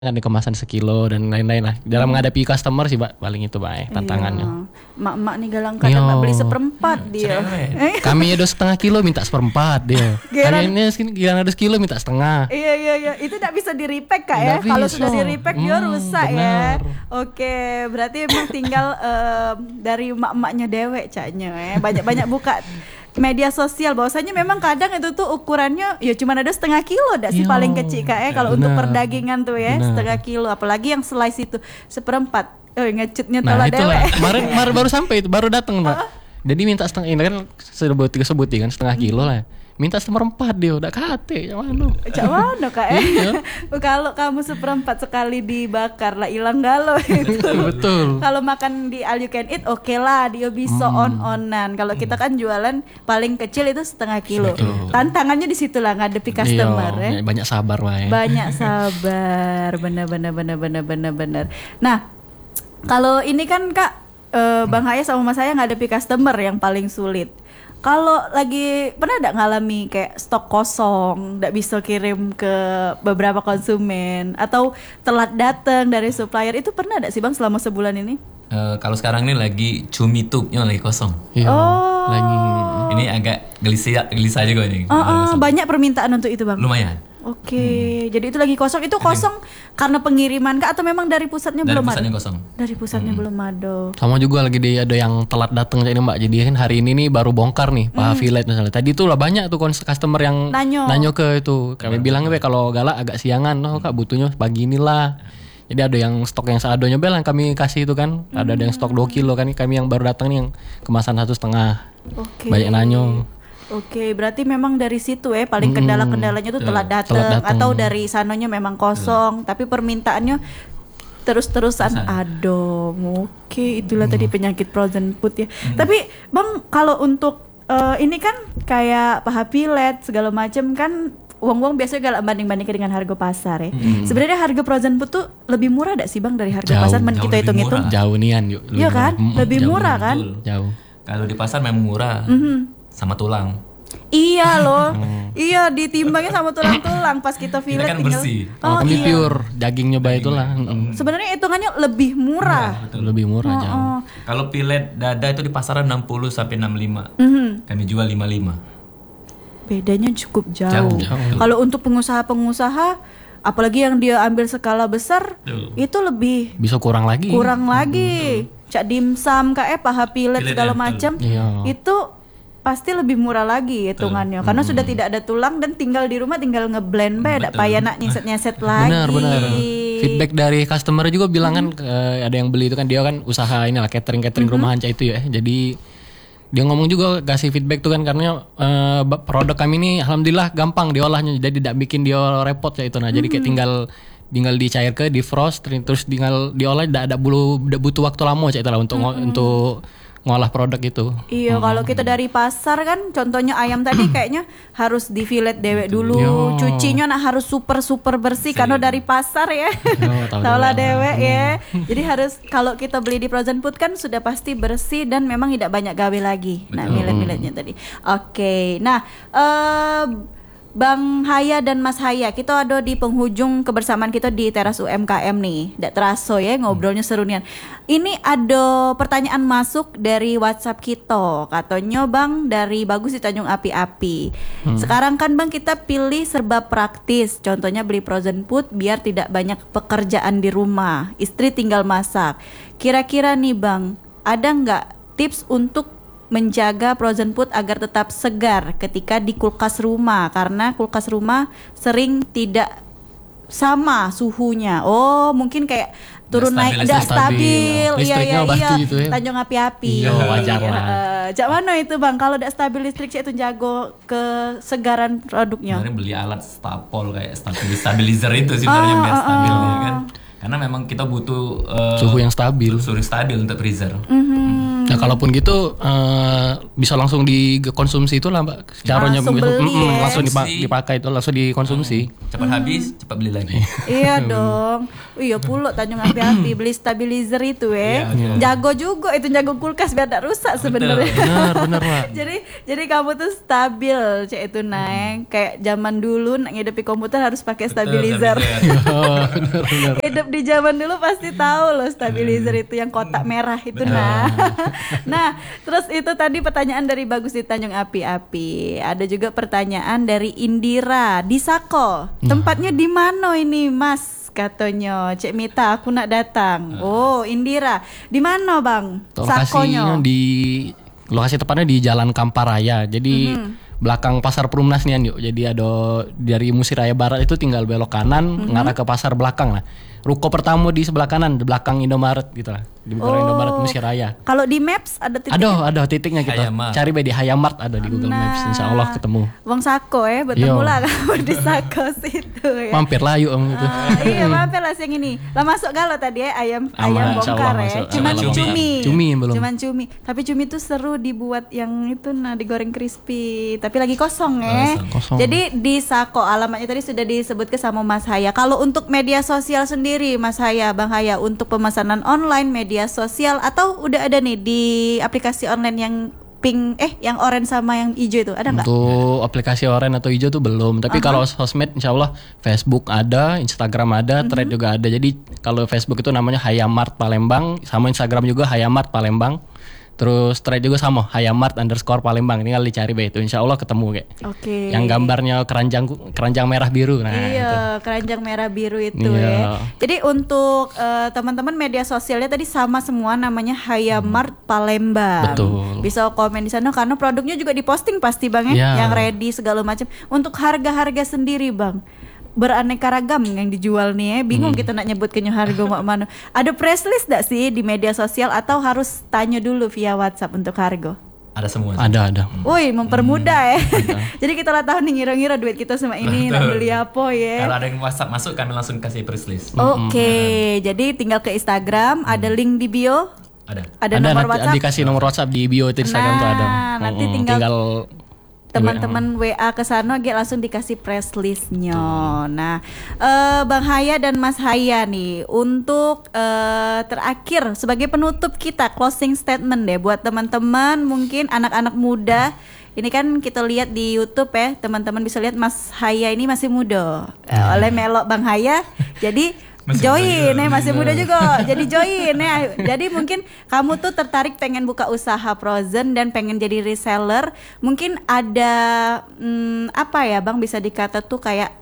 kan di kemasan sekilo dan lain-lain lah. Dalam menghadapi customer sih Pak, paling itu Pak tantangannya. Mak-mak nih galang kadang nak beli seperempat dia. Kami ada setengah kilo minta seperempat dia. Kami ini giliran ada sekilo minta setengah. Iya. Itu tidak bisa di-repack Kak ya. Kalau sudah di-repack dia rusak ya. Oke, berarti emang tinggal dari mak-maknya dewek caknya. Banyak-banyak buka media sosial bahwasanya memang kadang itu tuh ukurannya ya cuma ada setengah kilo dah sih paling kecil Kak ya kalau untuk perdagingan tuh ya setengah kilo, apalagi yang slice itu seperempat. Ngecutnya Nah telah itulah dewek. kemarin baru sampai itu, baru datang Pak. Jadi minta setengah, ini kan sebut kan setengah kilo lah. Minta seperempat dia udah kate Cak mana Kak ya? Kalau kamu seperempat sekali dibakar lah hilang galau itu. Betul. Kalau makan di all you can eat oke lah dia bisa on-onan. Kalau kita kan jualan paling kecil itu setengah kilo. Tantangannya di situ lah ngadepi customer ya. Banyak sabar Pak ya. Banyak sabar, benar. Nah, kalau ini kan Kak Bang Haya sama Mas Haya ngadepi customer yang paling sulit. Kalau lagi pernah enggak ngalami kayak stok kosong, enggak bisa kirim ke beberapa konsumen atau telat datang dari supplier, itu pernah enggak sih Bang selama sebulan ini? Kalau sekarang ini lagi cumi tuknya lagi kosong. Lagi ini agak gelisah juga ini. Banyak permintaan untuk itu Bang. Lumayan. Oke, jadi itu lagi kosong. Itu kosong karena pengiriman Kak atau memang dari pusatnya belum ada? Dari pusatnya kosong. Dari pusatnya belum ada. sama juga lagi ada yang telat datang ini Mbak. Jadi kan hari ini nih baru bongkar nih paha fillet misalnya. Tadi tuh lah banyak tuh customer yang nanyo ke itu. Kami bilang kalau galak agak siangan, Kak butuhnya pagi inilah. Jadi ada yang stok yang seadanya yang kami kasih itu kan. Ada yang stok 2 kilo kan, kami yang baru datang nih yang kemasan 1,5. Banyak nanyo. Oke, berarti memang dari situ ya paling kendala-kendalanya tuh telat datang atau dari sanonya memang kosong, tapi permintaannya terus-terusan ada. Oke, itulah tadi penyakit frozen food ya. Tapi Bang, kalau untuk ini kan kayak paha fillet segala macam kan uang biasanya galak banding-bandingkan dengan harga pasar ya. Sebenarnya harga frozen food tuh lebih murah gak sih Bang dari harga pasar? Kita hitung-hitung. Jauh nian yuk. Iya kan? Lebih murah kan? Jauh. Kalau di pasar memang murah. Sama tulang. Iya loh. Iya, ditimbangnya sama tulang-tulang pas kita fillet kan tinggal. bersih. Kami pure dagingnya baik itulah. Sebenarnya hitungannya lebih murah. Lebih murah jauh. Kalau fillet dada itu di pasaran 60 sampai 65. Kami jual 55. Bedanya cukup jauh. Kalau untuk pengusaha-pengusaha apalagi yang dia ambil skala besar itu lebih bisa kurang lagi. Cak dimsum kayak paha fillet segala macam itu pasti lebih murah lagi hitungannya karena sudah tidak ada tulang dan tinggal di rumah tinggal ngeblend tidak payah nak nyeset lagi. Benar. Feedback dari customer juga bilang kan ada yang beli itu kan dia kan usaha inilah catering rumahan Cak itu ya. Jadi dia ngomong juga kasih feedback tuh kan karena produk kami ini alhamdulillah gampang diolahnya, jadi tidak bikin dia repot ya itu. Nah jadi kayak tinggal dicair ke defrost terus tinggal diolah, tidak butuh waktu lama Cak itu lah untuk ngolah produk itu. Iya, kalau kita dari pasar kan contohnya ayam tadi kayaknya harus di fillet dewek dulu. Cucinya harus super bersih karena dari pasar ya. Taulah dewek ya. Jadi harus kalau kita beli di frozen food kan sudah pasti bersih dan memang tidak banyak gawe lagi. Nah, millet-milletnya tadi. Oke. Nah, Bang Haya dan Mas Haya, kita ada di penghujung kebersamaan kita di teras UMKM nih. Nggak terasa ya ngobrolnya seru nian. Ini ada pertanyaan masuk dari WhatsApp kita. Katanya Bang dari Bagus di Tanjung Api-Api. Sekarang kan Bang kita pilih serba praktis. Contohnya beli frozen food biar tidak banyak pekerjaan di rumah. Istri tinggal masak. Kira-kira nih Bang, ada nggak tips untuk menjaga frozen food agar tetap segar ketika di kulkas rumah, karena kulkas rumah sering tidak sama suhunya. Oh, mungkin kayak turun naik tidak stabil. Iya. Gitu ya. Tanjung Api-Api. Iya, wajar lah. Jak mana itu Bang kalau tidak stabil listrik itu jago kesegaran produknya. Sebenarnya beli alat stapol kayak stabilizer itu sebenarnya biar stabilnya kan. Karena memang kita butuh suhu yang stabil untuk freezer. Nah kalaupun gitu bisa langsung dikonsumsi itu lah Mbak. Caranya Langsung beli ya. langsung dipakai itu langsung dikonsumsi. Cepat habis, cepat beli lagi. Iya dong. Iya pula Tanjung Api-Api beli stabilizer itu Jago juga itu, jago kulkas biar tidak rusak sebenarnya. Benar Mbak. jadi kamu tuh stabil cek itu naik. Kayak zaman dulu nak ngedepi komputer harus pakai stabilizer. Benar. Hidup di zaman dulu pasti tahu loh stabilizer itu yang kotak merah itu. Nah, terus itu tadi pertanyaan dari Bagus di Tanjung Api-Api. Ada juga pertanyaan dari Indira di Sako. Tempatnya di mana ini, Mas? Katanya, Cek Mita, aku nak datang. Oh, Indira, di mana bang? Lokasinya lokasi tepatnya di Jalan Kamparaya. Jadi belakang Pasar Perumnas nih yuk. Jadi ada dari Musiraya Barat itu tinggal belok kanan ngarah ke pasar belakang lah. Ruko pertama di sebelah kanan, di belakang Indomaret gitu lah. Di belakang Indomaret Musiraya. Kalau di Maps ada titiknya? Ada titiknya kita. Cari di Hayamart ada di Google Maps, insya Allah ketemu. Wong Sako bertemu lah kamu di Sako situ ya. Mampir lah yuk gitu. Iya mampir lah yang ini. Lah masuk galau tadi ayam bongkar Cuman Cumi belum. Cuman cumi. Tapi cumi itu seru dibuat yang itu digoreng crispy. Tapi lagi kosong Kosong. Jadi di Sako alamatnya tadi sudah disebutkan sama Mas Haya. Kalau untuk media sosial sendiri Mas Haya, Bang Haya, untuk pemesanan online media sosial atau udah ada nih di aplikasi online yang pink yang orange sama yang hijau itu ada nggak? Untuk aplikasi orange atau hijau tuh belum. Tapi kalau sosmed insya Allah Facebook ada, Instagram ada, Thread juga ada. Jadi kalau Facebook itu namanya Hayamart Palembang, sama Instagram juga Hayamart Palembang. Terus Thread juga sama Hayamart_Palembang. Tinggal dicari itu insya Allah ketemu kayak. Oke. Yang gambarnya keranjang merah biru. Nah, iya, itu. keranjang merah biru itu ya. Jadi untuk teman-teman media sosialnya tadi sama semua namanya Hayamart Palembang. Betul. Bisa komen di sana karena produknya juga diposting pasti Bang yang ready segala macam. Untuk harga-harga sendiri Bang, beraneka ragam yang dijual nih bingung kita nak nyebutkannya harga mana. Ada press list gak sih di media sosial atau harus tanya dulu via WhatsApp untuk harga? Ada semua. Ada. Woi, mempermudah Jadi kita lah tahu nih ngira-ngira duit kita sama ini nak beli apa Kalau ada yang WhatsApp masuk kami langsung kasih press list. Oke, jadi tinggal ke Instagram, ada link di bio. Ada nomor WhatsApp. Dikasih nomor WhatsApp di bio itu Instagram tuh ada. Nanti tinggal teman-teman WA ke sana langsung dikasih press listnya. Nah, Bang Haya dan Mas Haya nih untuk terakhir sebagai penutup kita closing statement deh buat teman-teman mungkin anak-anak muda. Ini kan kita lihat di YouTube teman-teman bisa lihat Mas Haya ini masih muda. Oleh melok Bang Haya. Jadi join masih muda juga. Jadi join Jadi mungkin kamu tuh tertarik pengen buka usaha frozen dan pengen jadi reseller. Mungkin ada apa ya Bang bisa dikata tuh kayak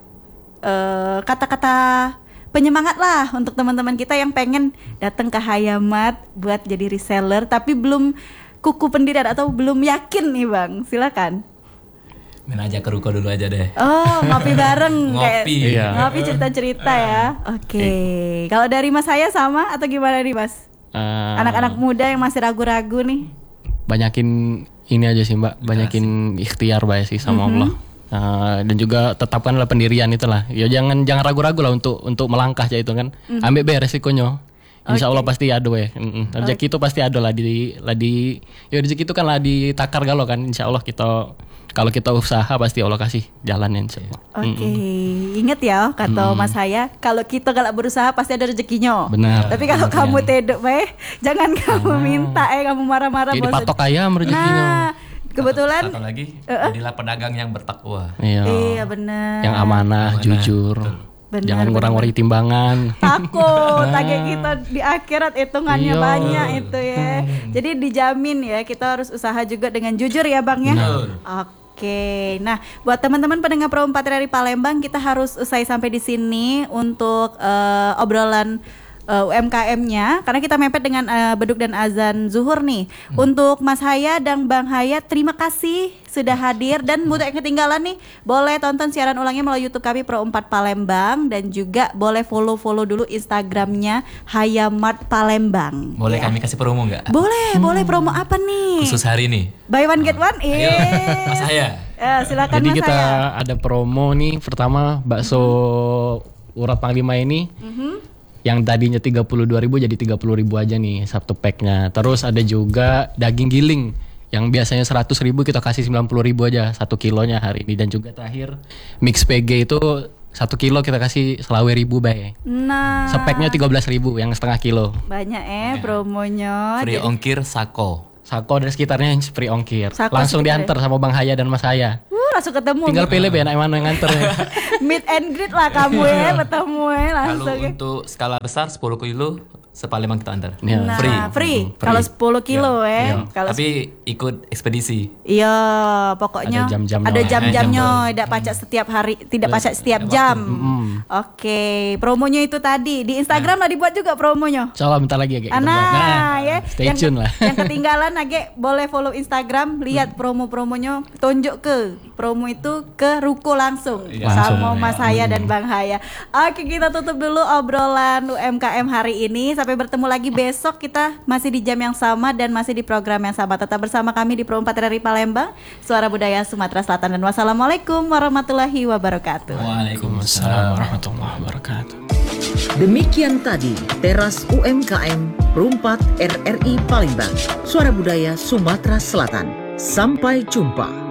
kata-kata penyemangat lah untuk teman-teman kita yang pengen datang ke Hayamart buat jadi reseller tapi belum kuku pendirian atau belum yakin nih Bang. Silakan. Main aja ke ruko dulu aja deh. Oh, ngopi bareng Ngopi. Ngopi cerita-cerita ya. Oke. Kalau dari Mas Haya sama atau gimana nih Mas? Anak-anak muda yang masih ragu-ragu nih. Banyakin ini aja sih Mbak, banyakin ikhtiar Mbak sih sama Allah. Dan juga tetapkanlah pendirian itulah. Ya jangan ragu-ragu lah untuk melangkah aja itu kan. Ambil resikonya. Insya Allah pasti ada rezeki itu pasti ada lah di rezeki itu kan lah ditakar galau kan. Insya Allah kalau kita usaha pasti Allah kasih jalannya insya Allah. Oke. Ingat ya kata Mas Haya, kalau kita galak berusaha pasti ada rezekinya. Benar. Tapi kalau kamu teduk jangan kamu minta kamu marah-marah jadi patok ayam rezekinya. Nah, kebetulan Satu lagi jadilah pedagang yang bertakwa. Iya benar. Yang amanah, jujur. Benar, jangan ngurang-nguri timbangan. Takut target kita di akhirat hitungannya banyak itu ya. Jadi dijamin ya kita harus usaha juga dengan jujur ya Bang ya. Oke. Nah, buat teman-teman pendengar Pro 4 dari Palembang, kita harus usai sampai di sini untuk obrolan UMKM-nya karena kita mepet dengan beduk dan azan zuhur nih. Untuk Mas Haya dan Bang Haya, terima kasih sudah hadir dan buat yang ketinggalan nih, boleh tonton siaran ulangnya melalui YouTube kami Pro 4 Palembang dan juga boleh follow dulu Instagramnya Hayamart Palembang. Boleh kami kasih promo nggak? Boleh promo apa nih? Khusus hari ini. Buy one get one. Mas Haya. Silakan Jadi Mas kita Haya. ada promo nih. Pertama bakso urat Panglima ini Yang tadinya 32.000 jadi 30.000 aja nih satu packnya. Terus ada juga daging giling yang biasanya 100.000 kita kasih 90.000 aja 1 kilonya hari ini. Dan juga terakhir mix PG itu 1 kilo kita kasih selawe ribu bay. Nah, Speknya 13.000 yang setengah kilo. banyak promonya. Free ongkir Sako. Sako dan sekitarnya yang free ongkir. Sako Langsung sekitarnya. diantar sama Bang Haya dan Mas Haya. Langsung ketemu. Tinggal pilih be, mana yang nganter. Meet and greet lah kamu bertemu Kalau langsung. untuk skala besar 10 kilo Sepalembang kita antar. Ya. Nah, Free. free. Kalau 10 kilo Kalau Tapi ikut ekspedisi. iya, pokoknya Ada jam-jamnya. ada jam-jamnya, tidak pacak setiap hari, tidak pacak setiap jam. Oke, promonya itu tadi di Instagram lah dibuat juga promonya. Insyaallah bentar lagi ya kayak Stay stay tune lah. Yang ketinggalan Age boleh follow Instagram, lihat promo-promonya, tunjuk ke promo itu ke ruko langsung sama Mas Haya dan Bang Haya. Oke, kita tutup dulu obrolan UMKM hari ini. Sampai bertemu lagi besok, kita masih di jam yang sama dan masih di program yang sama. Tetap bersama kami di Pro 4 RRI Palembang, Suara Budaya Sumatera Selatan. Dan wassalamualaikum warahmatullahi wabarakatuh. Waalaikumsalam warahmatullahi wabarakatuh. Demikian tadi Teras UMKM Pro 4 RRI Palembang, Suara Budaya Sumatera Selatan. Sampai jumpa.